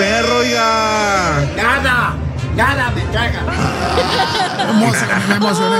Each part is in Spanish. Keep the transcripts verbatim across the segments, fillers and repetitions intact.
perro, oiga. Nada, nada me caga. Me emocioné.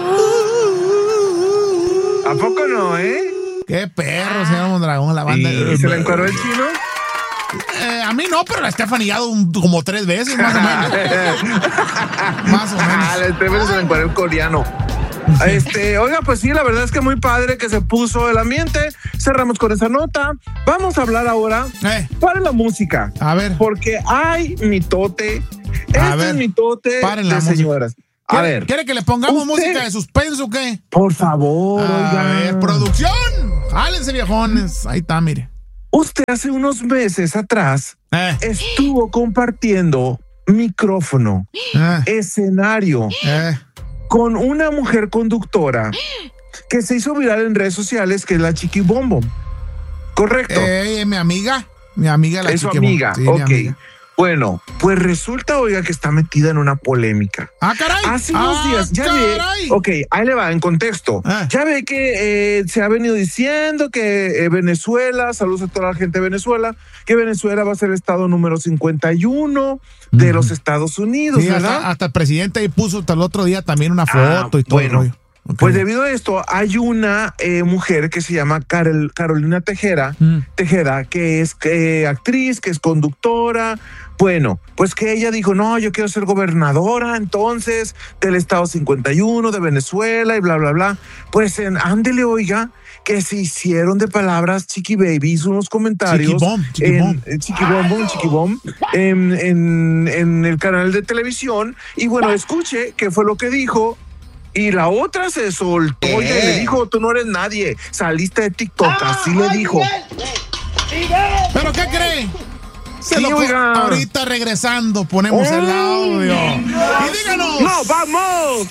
¿A poco no, eh? Qué perro, señor Mondragón, la banda. ¿Y se la encuadró el chino? Eh, a mí no, pero la Stephanie ya un, como tres veces, más o menos. Más o menos. Ah, la Stephanie se la encuadró el coreano. Este, oiga, pues sí, la verdad es que muy padre que se puso el ambiente. Cerramos con esa nota. Vamos a hablar ahora Eh. para la música. A ver. Porque hay mitote. A Este ver, es mitote paren de la música. señoras. A ¿Quiere, ver. ¿Quiere que le pongamos ¿Usted? música de suspenso o qué? Por favor, A oiga. ver, producción. Jálense, viejones. Ahí está, mire. Usted hace unos meses atrás Eh, estuvo compartiendo micrófono, eh, escenario eh. con una mujer conductora que se hizo viral en redes sociales, que es la Chiqui Bombo. ¿Correcto? Eh, mi amiga. Mi amiga la es su Chiqui amiga. Bombo. Sí, mi Ok. amiga. Bueno, pues resulta, oiga, que está metida en una polémica. Ah, caray. Hace unos ah, días, ya caray. ve, ok, ahí le va, en contexto. Ah. Ya ve que eh, se ha venido diciendo que eh, Venezuela, saludos a toda la gente de Venezuela, que Venezuela va a ser el estado número cincuenta y uno de los Estados Unidos, Sí, ¿verdad? hasta, hasta el presidente ahí puso hasta el otro día también una foto Ah, y todo bueno. el rollo. Ok. Pues debido a esto, hay una eh, mujer que se llama Carol- Carolina Tejera, Mm. Tejeda, que es eh, actriz, que es conductora. Bueno, pues que ella dijo, no, yo quiero ser gobernadora entonces del estado cincuenta y uno de Venezuela y bla, bla, bla. Pues en ándele, oiga, que se hicieron de palabras Chiqui Baby, hizo unos comentarios. Chiquibom, chiquibom. en- Chiquibom, Chiquibom, en, en, en el canal de televisión. Y bueno, escuche qué fue lo que dijo. Y la otra se soltó y le dijo, tú no eres nadie, saliste de TikTok, así le dijo. ¿Pero qué cree? Se Sí, lo co- oiga. ahorita regresando ponemos el audio. Y díganos, ¡No, vamos!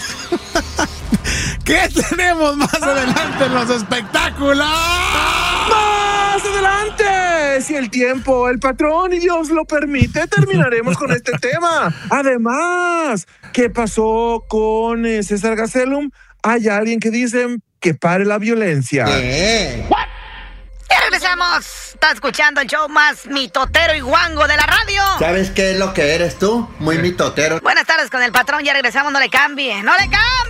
¿qué tenemos más adelante en los espectáculos? ¡Más adelante! Si el tiempo, el patrón y Dios lo permite, terminaremos con este tema. Además, ¿qué pasó con eh, César Gastelum? Hay alguien que dice que pare la violencia. Ya regresamos. Está escuchando el show más mitotero y guango de la radio. ¿Sabes qué es lo que eres tú? Muy mitotero. Buenas tardes con el patrón. Ya regresamos. No le cambie. ¡No le cambie!